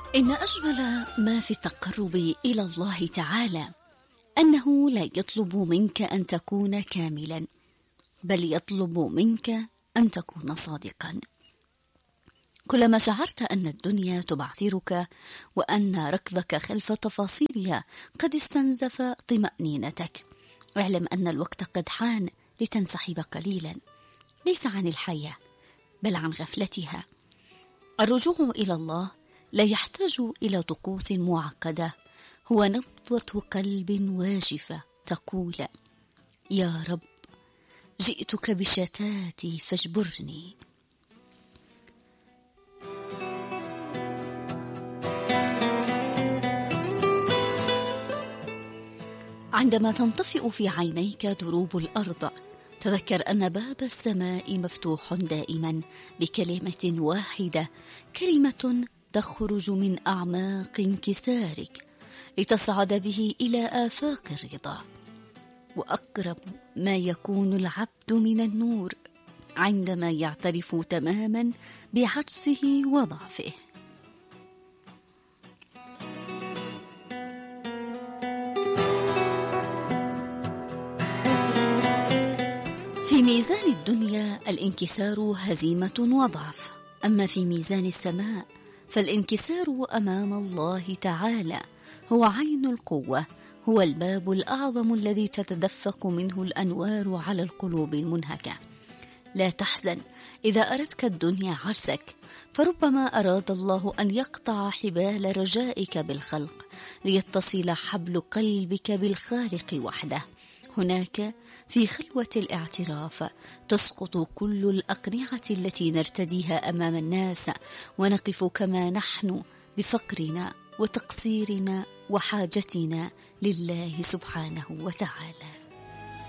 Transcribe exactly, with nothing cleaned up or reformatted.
إن أجمل ما في التقرب إلى الله تعالى أنه لا يطلب منك أن تكون كاملا، بل يطلب منك أن تكون صادقا. كلما شعرت أن الدنيا تبعثرك وأن ركضك خلف تفاصيلها قد استنزف طمأنينتك، اعلم أن الوقت قد حان لتنسحب قليلا، ليس عن الحياة بل عن غفلتها. الرجوع إلى الله لا يحتاج إلى طقوس معقدة، هو نبضة قلب واجفة تقول: يا رب، جئتك بشتاتي فاجبرني. عندما تنطفئ في عينيك دروب الأرض، تذكر أن باب السماء مفتوح دائما بكلمة واحدة، كلمة تخرج من أعماق انكسارك لتصعد به إلى آفاق الرضا. وأقرب ما يكون العبد من النور عندما يعترف تماما بعجزه وضعفه. في ميزان الدنيا الانكسار هزيمة وضعف، أما في ميزان السماء فالانكسار أمام الله تعالى هو عين القوة، هو الباب الأعظم الذي تتدفق منه الأنوار على القلوب المنهكة. لا تحزن إذا أردتك الدنيا عجزك، فربما أراد الله أن يقطع حبال رجائك بالخلق ليتصل حبل قلبك بالخالق وحده. هناك في خلوة الاعتراف تسقط كل الأقنعة التي نرتديها أمام الناس، ونقف كما نحن بفقرنا وتقصيرنا وحاجتنا لله سبحانه وتعالى.